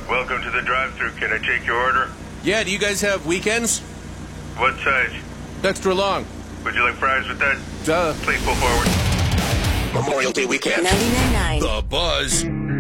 Welcome to the drive-thru. Can I take your order? Yeah, do you guys have weekends? What size? Extra long. Would you like fries with that? Duh. Please pull forward. Memorial Day weekend. 99.9. The Buzz.